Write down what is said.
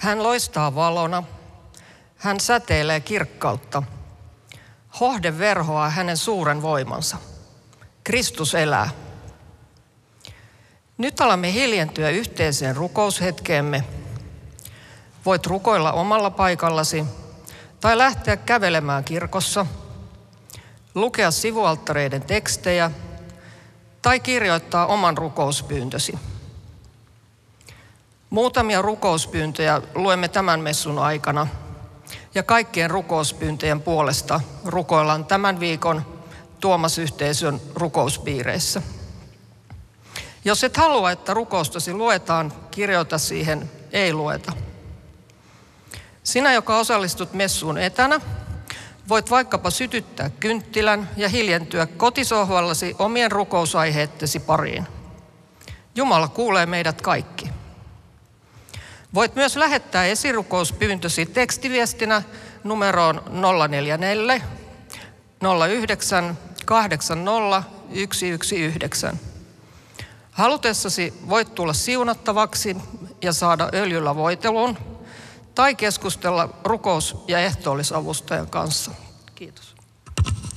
Hän loistaa valona, hän säteilee kirkkautta. Hohde verhoaa hänen suuren voimansa. Kristus elää. Nyt alamme hiljentyä yhteiseen rukoushetkeemme. Voit rukoilla omalla paikallasi tai lähteä kävelemään kirkossa, lukea sivualttareiden tekstejä tai kirjoittaa oman rukouspyyntösi. Muutamia rukouspyyntöjä luemme tämän messun aikana ja kaikkien rukouspyyntöjen puolesta rukoillaan tämän viikon Tuomas-yhteisön rukouspiireissä. Jos et halua, että rukoustasi luetaan, kirjoita siihen ei lueta. Sinä, joka osallistut messuun etänä, voit vaikkapa sytyttää kynttilän ja hiljentyä kotisohvallasi omien rukousaiheittesi pariin. Jumala kuulee meidät kaikki. Voit myös lähettää esirukouspyyntösi tekstiviestinä numeroon 044 09 80 119. Halutessasi voit tulla siunattavaksi ja saada öljyllä voitelun tai keskustella rukous- ja ehtoollisavustajan kanssa. Kiitos.